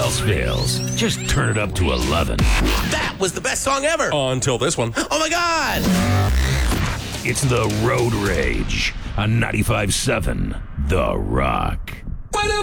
else fails, just turn it up to 11. That was the best song ever. Until this one. Oh my God. It's the Road Rage on 95.7 The Rock.